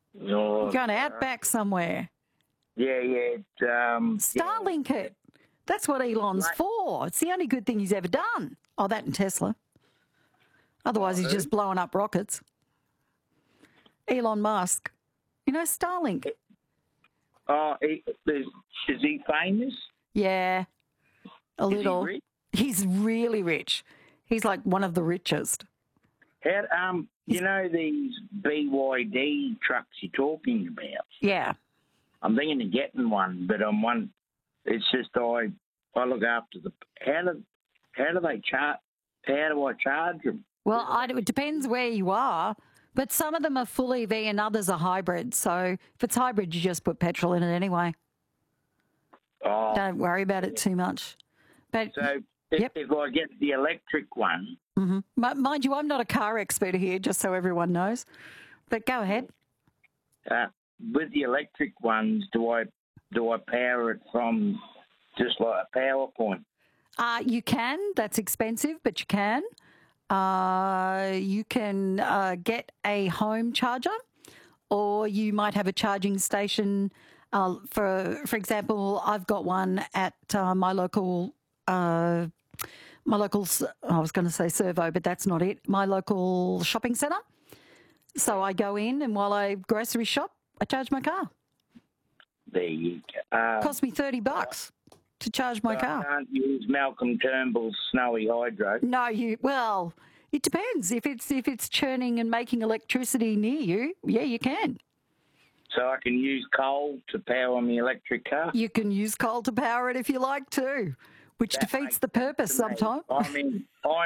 Oh, You're going outback somewhere. yeah. Starlink it. That's what Elon's for. It's the only good thing he's ever done. Oh, that and Tesla. Otherwise, he's just blowing up rockets. Elon Musk. You know, Starlink. Oh, is he famous? Yeah, a little. He rich? He's really rich. He's like one of the richest. How, you know these BYD trucks you're talking about? Yeah. I'm thinking of getting one, but I'm one. It's just I look after the. How do they charge? How do I charge them? Well, it depends where you are, but some of them are full EV and others are hybrid. So if it's hybrid, you just put petrol in it anyway. Oh, Don't worry about it too much. But so if I get the electric one, mind you, I'm not a car expert here, just so everyone knows. But go ahead. with the electric ones, do I power it from just like a PowerPoint? You can. That's expensive, but you can. You can get a home charger, or you might have a charging station. For example, I've got one at my local. I was going to say Servo, but that's not it. My local shopping centre. So I go in, and while I grocery shop, I charge my car. There you go. Cost me $30 to charge my car. I can't use Malcolm Turnbull's Snowy Hydro. No, well, it depends. If it's churning and making electricity near you, yeah, you can. So I can use coal to power my electric car? You can use coal to power it if you like to, which defeats the purpose sometimes. I'm in.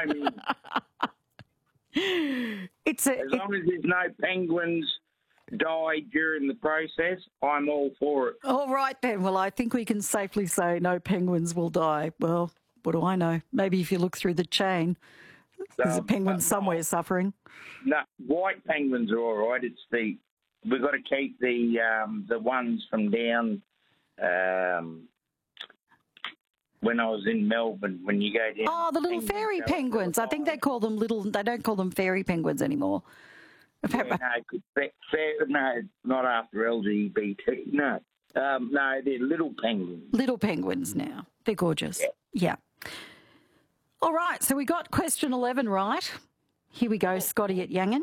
As long as there's no penguins die during the process, I'm all for it. All right then. Well, I think we can safely say no penguins will die. Well, what do I know? Maybe if you look through the chain, there's a penguin somewhere suffering. No, white penguins are all right. We've got to keep the ones from down. When I was in Melbourne, when you go down. Oh, the little fairy penguins. I think they call them they don't call them fairy penguins anymore. Yeah, no, not after LGBT. No. No, they're little penguins. Little penguins now. They're gorgeous. Yeah. All right, so we got question 11 right. Here we go, Scotty at Yangon.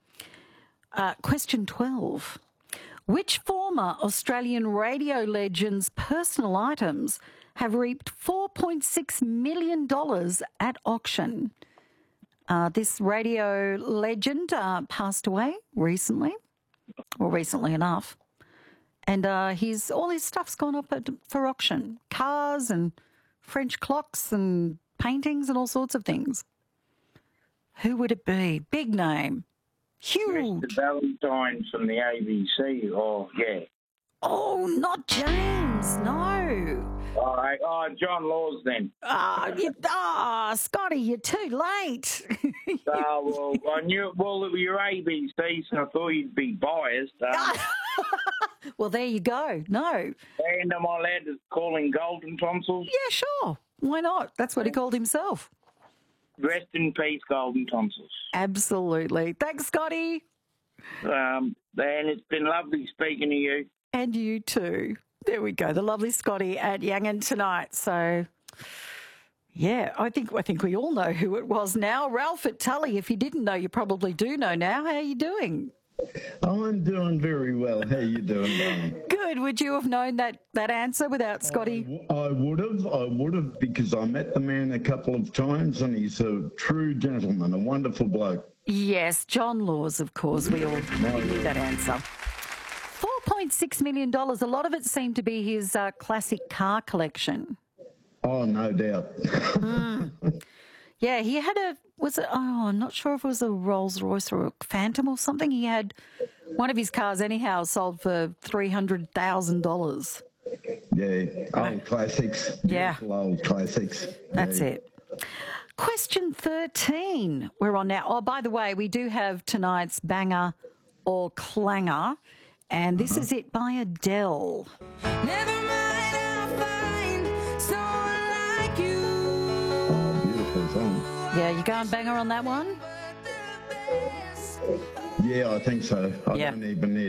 Question 12. Which former Australian radio legend's personal items have reaped $4.6 million at auction? This radio legend passed away recently, or recently enough, and all his stuff's gone up for auction. Cars and French clocks and paintings and all sorts of things. Who would it be? Big name. Huge. Mr. Valentine from the ABC. Oh, yeah. Oh, not James, no. John Laws then. Scotty, you're too late. Well, I knew it. Well, you're ABC, so I thought you'd be biased. Well, there you go. No. And am I allowed to call him Golden Tonsils? Yeah, sure. Why not? That's what he called himself. Rest in peace, Golden Tonsils. Absolutely. Thanks, Scotty. And it's been lovely speaking to you. And you too. There we go. The lovely Scotty at Yangon tonight. So, yeah, I think we all know who it was now. Ralph at Tully. If you didn't know, you probably do know now. How are you doing? I'm doing very well. How you doing, Mum? Good. Would you have known that answer without Scotty? I would have, because I met the man a couple of times, and he's a true gentleman, a wonderful bloke. Yes, John Laws, of course. We all knew that answer. $4.6 million. A lot of it seemed to be his classic car collection. Oh, no doubt. Yeah, he had I'm not sure if it was a Rolls Royce or a Phantom or something. He had one of his cars anyhow sold for $300,000. Yeah, old classics. Yeah. Beautiful old classics. That's it. Question 13. We're on now. Oh, by the way, we do have tonight's banger or clanger, and this is it by Adele. Never mind, I'll find someone like you. Oh, beautiful song. Yeah, you going banger on that one? Yeah, I think so. I don't even need